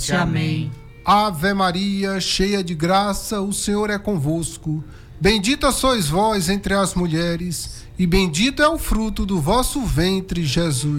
Amém. Ave Maria, cheia de graça, o Senhor é convosco. Bendita sois vós entre as mulheres, e bendito é o fruto do vosso ventre, Jesus.